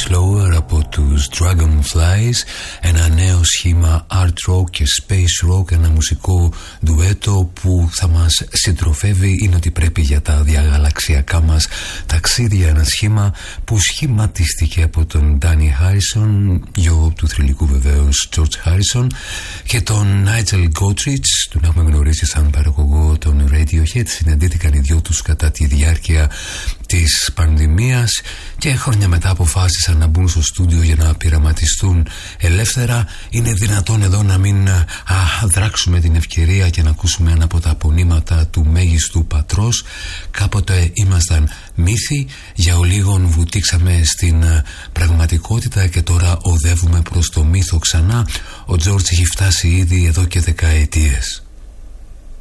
Slower από τους Dragonflies, ένα νέο σχήμα art rock και space rock, ένα μουσικό ντουέτο που θα μας συντροφεύει. Είναι ότι πρέπει για τα διαγαλαξιακά μας ταξίδια, ένα σχήμα που σχηματίστηκε από τον Danny Harrison, γιο του θρυλικού βεβαίως George Harrison, και τον Nigel Godrich, τον έχουμε γνωρίσει σαν παραγωγό των Radiohead. Συναντήθηκαν οι δυο τους κατά τη διάρκεια της πανδημίας και χρόνια μετά αποφάσισαν να μπουν στο στούντιο για να πειραματιστούν ελεύθερα. Είναι δυνατόν εδώ να μην δράξουμε την ευκαιρία και να ακούσουμε ένα από τα απονήματα του μέγιστου πατρός? Κάποτε ήμασταν μύθοι, για ολίγον βουτήξαμε στην πραγματικότητα και τώρα οδεύουμε προς το μύθο ξανά. Ο George έχει φτάσει ήδη εδώ και δεκαετίες.